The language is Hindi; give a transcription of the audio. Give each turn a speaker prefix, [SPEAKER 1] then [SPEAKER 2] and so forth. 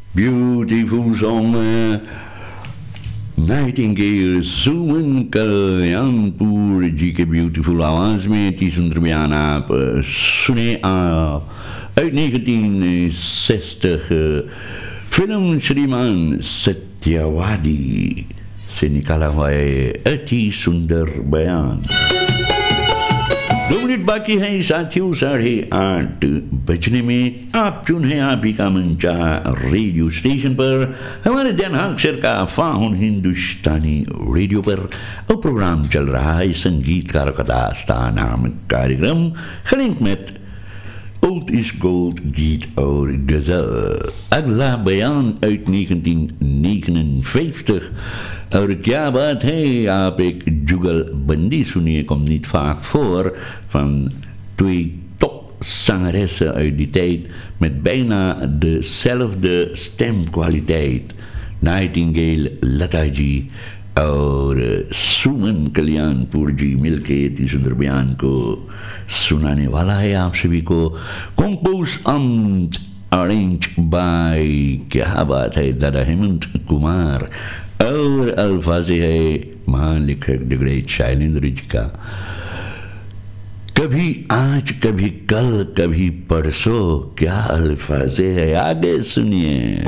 [SPEAKER 1] ब्यूटीफुल सॉन्ग में नाइटिंगेल सुमन कल्याणपुर जी के ब्यूटीफुल आवाज में इतनी सुंदर बयान आप सुने uit 1960 film श्रीमान सत्यवादी से निकाला हुआ है अति सुंदर बयान। 2 मिनट बाकी हैं साथियों, 8:30 बजने में। आप चुन हैं आप ही का मंचा रेडियो स्टेशन पर, हमारे Den Haag शहर का फाहुन हिंदुस्तानी रेडियो पर। और प्रोग्राम चल रहा है संगीतकार का दास्तान नामक कार्यक्रम खलिंक में Oud is Gold गीत और गजल। अगला बयान uit 1959 और क्या बात है, आप एक जुगलबंदी सुनिए, komt niet vaak voor, van 2 topzangeressen uit die tijd met bijna dezelfde stemkwaliteit, Nightingale Lata ji और सुमन कल्याणपुर जी मिलके इस सुंदर बयान को सुनाने वाला है आप सभी को। कंपोज एंड अरेंज बाय, क्या बात है, दादा हेमंत कुमार और अल्फाजे है महान लेखक द ग्रेट शैलेंद्र जी का। कभी आज कभी कल कभी परसों, क्या अल्फाजे है, आगे सुनिए।